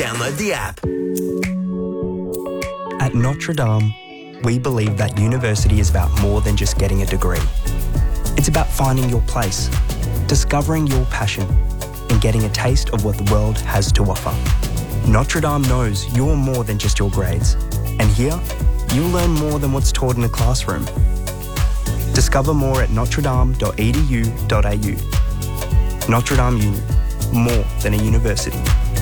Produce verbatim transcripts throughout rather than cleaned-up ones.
Download the app. At Notre Dame, we believe that university is about more than just getting a degree. It's about finding your place, discovering your passion, and getting a taste of what the world has to offer. Notre Dame knows you're more than just your grades, and here, you'll learn more than what's taught in a classroom. Discover more at notre dame dot e d u dot a u. Notre Dame Uni, more than a university.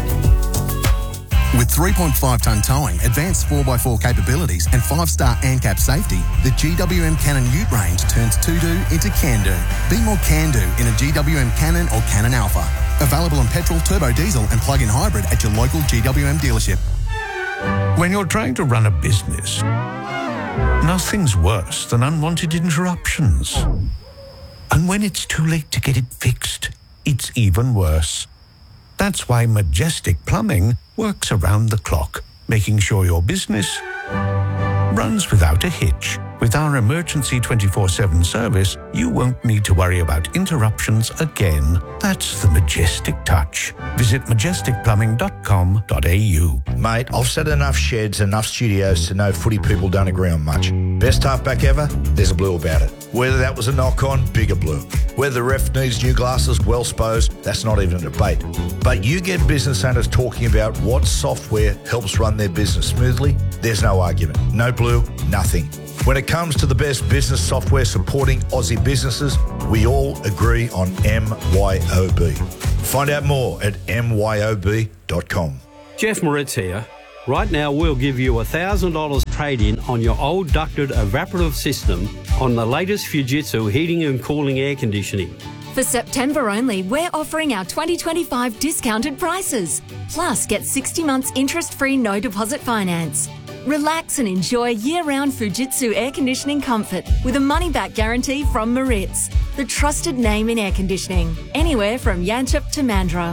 With three point five tonne towing, advanced four by four capabilities and five star ANCAP safety, the G W M Cannon Ute range turns to-do into can-do. Be more can-do in a G W M Cannon or Cannon Alpha. Available in petrol, turbo diesel and plug-in hybrid at your local G W M dealership. When you're trying to run a business, nothing's worse than unwanted interruptions. And when it's too late to get it fixed, it's even worse. That's why Majestic Plumbing works around the clock, making sure your business runs without a hitch. With our emergency twenty-four seven service, you won't need to worry about interruptions again. That's the Majestic touch. Visit majestic plumbing dot com dot a u. Mate, I've set enough sheds, enough studios to know footy people don't agree on much. Best halfback ever? There's a blue about it. Whether that was a knock-on, bigger blue. Whether the ref needs new glasses, well sposed, that's not even a debate. But you get business owners talking about what software helps run their business smoothly, there's no argument. No blue, nothing. When it comes to the best business software supporting Aussie businesses, we all agree on M Y O B. Find out more at m y o b dot com. Jeff Moritz here. Right now we'll give you one thousand dollars trade-in on your old ducted evaporative system on the latest Fujitsu heating and cooling air conditioning. For September only, we're offering our twenty twenty-five discounted prices. Plus, get sixty months interest-free no deposit finance. Relax and enjoy year-round Fujitsu air conditioning comfort with a money-back guarantee from Moritz, the trusted name in air conditioning, anywhere from Yanchep to Mandurah.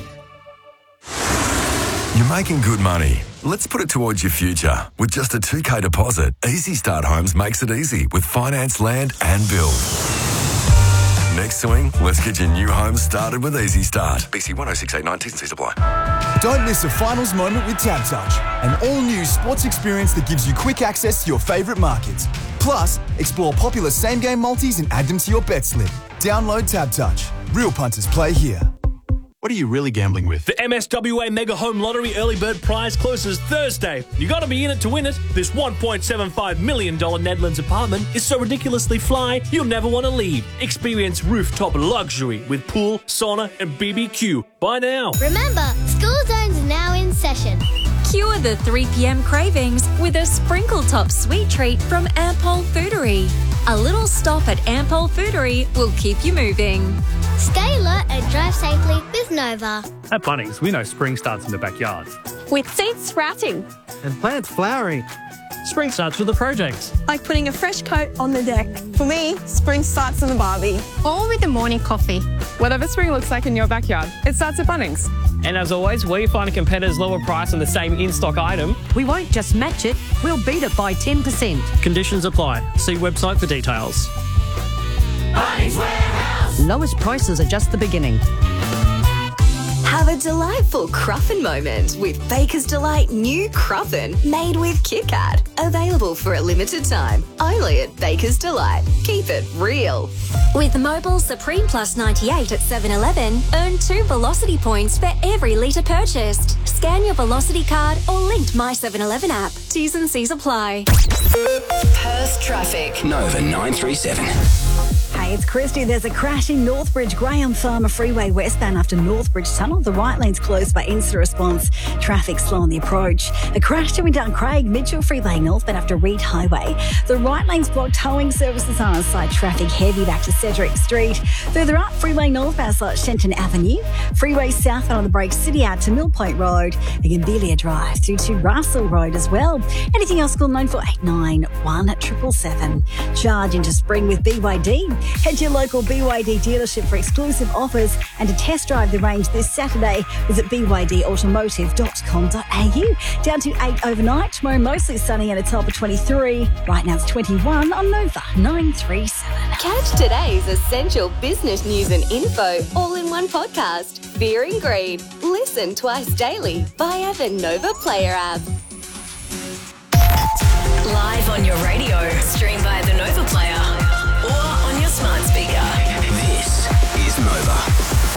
You're making good money. Let's put it towards your future. With just a two K deposit, Easy Start Homes makes it easy with finance, land and build. Next swing, let's get your new home started with Easy Start. B C one oh six eight nine, T's and C's apply. Don't miss a finals moment with TabTouch, an all-new sports experience that gives you quick access to your favourite markets. Plus, explore popular same-game multis and add them to your bet slip. Download TabTouch. Real punters play here. What are you really gambling with? The M S W A Mega Home Lottery Early Bird Prize closes Thursday. You got to be in it to win it. This one point seven five million dollars Nedlands apartment is so ridiculously fly, you'll never want to leave. Experience rooftop luxury with pool, sauna and B B Q. Buy now. Remember, school zones are now in session. Cure the three p m cravings with a sprinkle top sweet treat from Ampol Foodery. A little stop at Ampol Foodery will keep you moving. Stay alert and drive safely with Nova. At Bunnings, we know spring starts in the backyard. With seeds sprouting. And plants flowering. Spring starts with the projects. Like putting a fresh coat on the deck. For me, spring starts in the barbie. Or with the morning coffee. Whatever spring looks like in your backyard, it starts at Bunnings. And as always, where you find a competitor's lower price on the same in-stock item, we won't just match it, we'll beat it by ten percent. Conditions apply. See website for details. Bunnings Warehouse. Lowest prices are just the beginning. Have a delightful Cruffin moment with Baker's Delight new Cruffin made with Kit Kat. Available for a limited time, only at Baker's Delight. Keep it real. With Mobile Supreme Plus ninety-eight at seven eleven, earn two Velocity points for every litre purchased. Scan your Velocity card or linked My seven eleven app. T's and C's apply. Perth traffic. Nova nine three seven. Hey, it's Christy. There's a crash in Northbridge, Graham Farmer Freeway westbound after Northbridge Tunnel. The right lane's closed by instant response. Traffic slow on the approach. A crash going down Craig Mitchell Freeway northbound after Reed Highway. The right lane's blocked. Towing services are on site. Traffic heavy back to Cedric Street. Further up, Freeway northbound side Shenton Avenue. Freeway southbound on the break City out to Mill Point Road. And Gambilia Drive through to Russell Road as well. Anything else, call nine four eight nine, one seven seven seven. Charge into spring with B Y D. Head to your local B Y D dealership for exclusive offers and to test drive the range this Saturday. Visit b y d automotive dot com dot a u. Down to eight overnight. Tomorrow mostly sunny and a top of twenty-three. Right now it's twenty-one on Nova nine three seven. Catch today's essential business news and info all in one podcast. Veering Green. Listen twice daily via the Nova Player app. Live on your radio, stream via the Nova Player or on your smart speaker. This is Nova.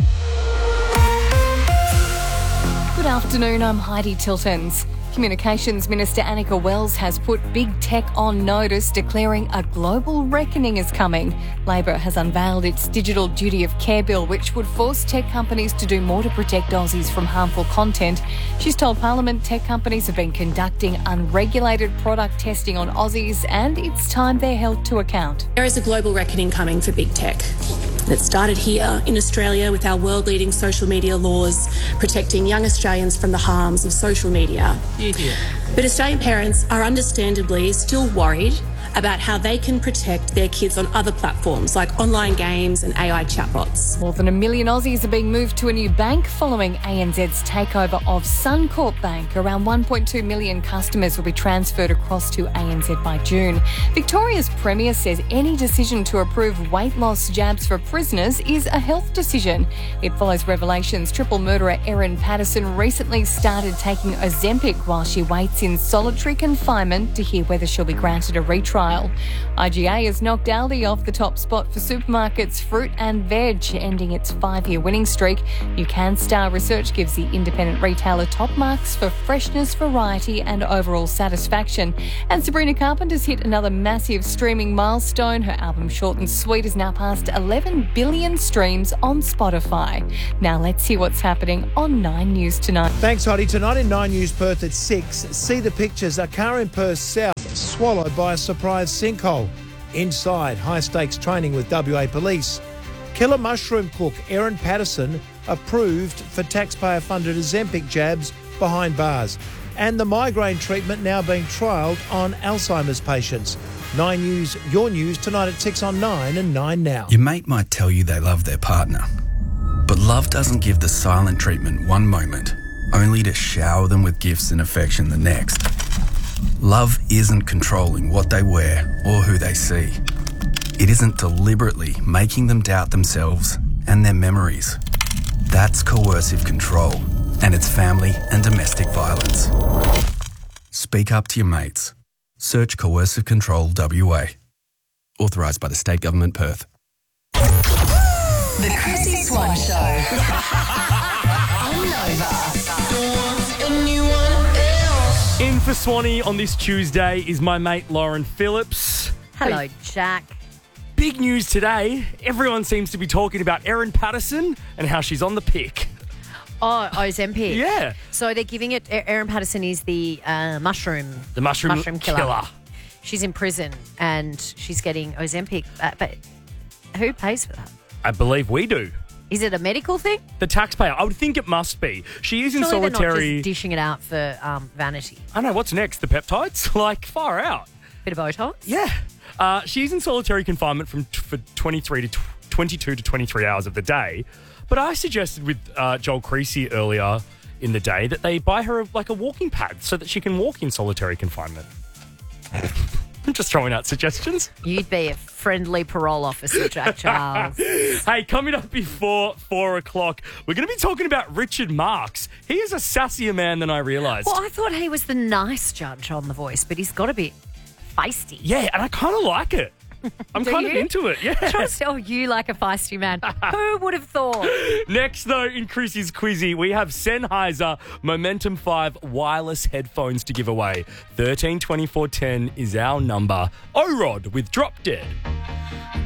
Good afternoon, I'm Heidi Tiltons. Communications Minister Annika Wells has put big tech on notice, declaring a global reckoning is coming. Labor has unveiled its digital duty of care bill, which would force tech companies to do more to protect Aussies from harmful content. She's told Parliament tech companies have been conducting unregulated product testing on Aussies, and it's time they're held to account. There is a global reckoning coming for big tech. It started here in Australia with our world-leading social media laws protecting young Australians from the harms of social media. Yeah, yeah. But Australian parents are understandably still worried about how they can protect their kids on other platforms like online games and A I chatbots. More than a million Aussies are being moved to a new bank following A N Z's takeover of Suncorp Bank. Around one point two million customers will be transferred across to A N Z by June. Victoria's Premier says any decision to approve weight loss jabs for prisoners is a health decision. It follows revelations triple murderer Erin Patterson recently started taking Ozempic while she waits in solitary confinement to hear whether she'll be granted a retrial. I G A has knocked Aldi off the top spot for supermarkets, fruit and veg, ending its five-year winning streak. New CanStar research gives the independent retailer top marks for freshness, variety and overall satisfaction. And Sabrina Carpenter's hit another massive streaming milestone. Her album Short and Sweet has now passed eleven billion streams on Spotify. Now let's hear what's happening on Nine News tonight. Thanks, Hoddy. Tonight in Nine News Perth at six, see the pictures. A car in Perth South swallowed by a surprise sinkhole. Inside, high-stakes training with W A Police. Killer mushroom cook Erin Patterson approved for taxpayer-funded Ozempic jabs behind bars. And the migraine treatment now being trialled on Alzheimer's patients. Nine News, your news, tonight at six on Nine and Nine Now. Your mate might tell you they love their partner, but love doesn't give the silent treatment one moment, only to shower them with gifts and affection the next. Love isn't controlling what they wear or who they see. It isn't deliberately making them doubt themselves and their memories. That's coercive control, and it's family and domestic violence. Speak up to your mates. Search Coercive Control W A. Authorised by the State Government, Perth. The Chrissy Swan Show. On Nova. In for Swanee on this Tuesday is my mate Lauren Phillips. Hello, Hey, Jack. big news today. Everyone seems to be talking about Erin Patterson and how she's on the pick. Oh, Ozempic. Yeah. So they're giving it. Erin Patterson is the uh, mushroom. The mushroom killer. killer. She's in prison and she's getting Ozempic. Uh, but who pays for that? I believe we do. Is it a medical thing? The taxpayer. I would think it must be. She is in Surely they're not solitary. just dishing it out for um, vanity. I know. What's next? The peptides? Like, far out. Bit of Botox? Yeah. Uh, she's in solitary confinement from t- for twenty-three to twenty-two to twenty-three hours of the day. But I suggested with uh, Joel Creasy earlier in the day that they buy her like a walking pad so that she can walk in solitary confinement. I'm just throwing out suggestions. You'd be a friendly parole officer, Jack Charles. Hey, coming up before four o'clock, we're going to be talking about Richard Marx. He is a sassier man than I realised. Well, I thought he was the nice judge on The Voice, but he's got a bit feisty. Yeah, and I kind of like it. I'm Do kind of you? into it, yeah. Trying to tell you like a feisty man. Who would have thought? Next, though, in Chrissy's Quizzy, we have Sennheiser Momentum five wireless headphones to give away. thirteen twenty-four ten is our number. O-Rod with Drop Dead.